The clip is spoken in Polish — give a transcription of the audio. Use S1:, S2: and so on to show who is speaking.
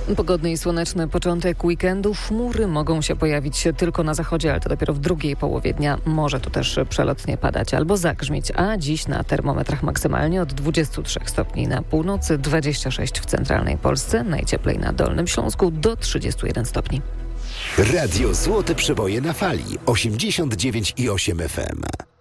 S1: Pogodny i słoneczny początek weekendu. Chmury mogą się pojawić tylko na zachodzie, ale to dopiero w drugiej połowie dnia. Może tu też przelotnie padać albo zagrzmieć, a dziś na termometrach maksymalnie od 23 stopni na północy, 26 w centralnej Polsce, najcieplej na Dolnym Śląsku do 31 stopni.
S2: Radio Złote Przeboje na fali 89,8 FM.